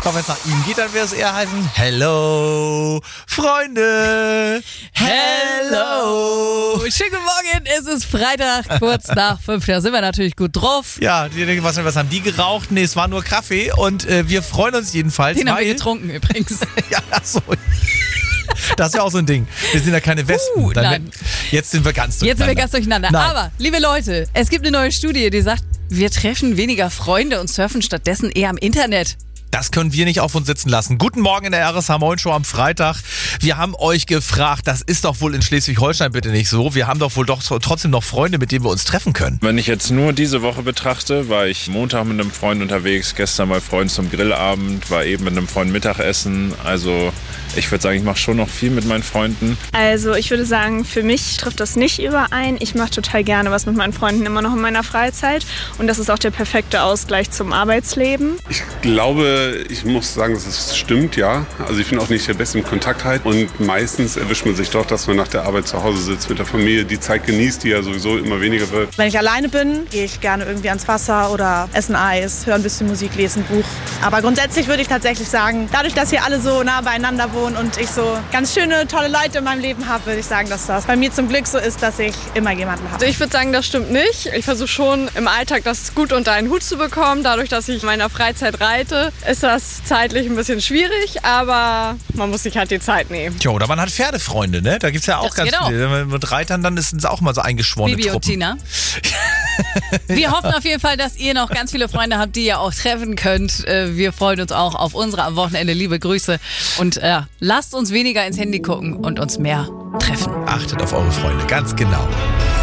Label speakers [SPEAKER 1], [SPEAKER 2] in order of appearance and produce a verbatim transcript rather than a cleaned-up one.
[SPEAKER 1] Aber wenn es nach ihm geht, dann wäre es eher heißen, hello, Freunde, hello.
[SPEAKER 2] Schönen guten Morgen, es ist Freitag, kurz nach fünf, da sind wir natürlich gut drauf.
[SPEAKER 1] Ja, die denken, was, was haben die geraucht? Nee, es war nur Kaffee und äh, wir freuen uns jedenfalls.
[SPEAKER 2] Den haben
[SPEAKER 1] weil,
[SPEAKER 2] wir getrunken übrigens.
[SPEAKER 1] Ja, so. Das ist ja auch so ein Ding. Wir sind ja keine Wespen.
[SPEAKER 2] Uh,
[SPEAKER 1] Dann,
[SPEAKER 2] nein.
[SPEAKER 1] Jetzt sind wir ganz durcheinander.
[SPEAKER 2] Jetzt sind wir ganz durcheinander.
[SPEAKER 1] Nein.
[SPEAKER 2] Aber, liebe Leute, es gibt eine neue Studie, die sagt, wir treffen weniger Freunde und surfen stattdessen eher am Internet.
[SPEAKER 1] Das können wir nicht auf uns sitzen lassen. Guten Morgen in der R S H Moin Show am Freitag. Wir haben euch gefragt, das ist doch wohl in Schleswig-Holstein bitte nicht so. Wir haben doch wohl doch trotzdem noch Freunde, mit denen wir uns treffen können.
[SPEAKER 3] Wenn ich jetzt nur diese Woche betrachte, war ich Montag mit einem Freund unterwegs, gestern mal Freund zum Grillabend, war eben mit einem Freund Mittagessen. Also ich würde sagen, ich mache schon noch viel mit meinen Freunden.
[SPEAKER 4] Also ich würde sagen, für mich trifft das nicht überein. Ich mache total gerne was mit meinen Freunden, immer noch in meiner Freizeit. Und das ist auch der perfekte Ausgleich zum Arbeitsleben.
[SPEAKER 5] Ich glaube, ich muss sagen, dass es stimmt, ja. Also ich bin auch nicht der Beste im Kontakt halt. Und meistens erwischt man sich doch, dass man nach der Arbeit zu Hause sitzt, mit der Familie, die Zeit genießt, die ja sowieso immer weniger wird.
[SPEAKER 6] Wenn ich alleine bin, gehe ich gerne irgendwie ans Wasser oder essen Eis, höre ein bisschen Musik, lese ein Buch. Aber grundsätzlich würde ich tatsächlich sagen, dadurch, dass hier alle so nah beieinander wohnen und ich so ganz schöne, tolle Leute in meinem Leben habe, würde ich sagen, dass das bei mir zum Glück so ist, dass ich immer jemanden habe.
[SPEAKER 7] Also ich würde sagen, das stimmt nicht. Ich versuche schon im Alltag das gut unter einen Hut zu bekommen. Dadurch, dass ich in meiner Freizeit reite, ist das zeitlich ein bisschen schwierig, aber man muss sich halt die Zeit nehmen.
[SPEAKER 1] Tja, oder man hat Pferdefreunde, ne? Da gibt's ja auch
[SPEAKER 2] Das
[SPEAKER 1] ganz
[SPEAKER 2] geht auch.
[SPEAKER 1] viele. Mit Reitern, dann sind es auch mal so eingeschworene
[SPEAKER 2] Bibi und
[SPEAKER 1] Truppen.
[SPEAKER 2] Tina. Wir hoffen auf jeden Fall, dass ihr noch ganz viele Freunde habt, die ihr auch treffen könnt. Äh, Wir freuen uns auch auf unsere am Wochenende. Liebe Grüße. Und äh, lasst uns weniger ins Handy gucken und uns mehr treffen.
[SPEAKER 1] Achtet auf eure Freunde, ganz genau.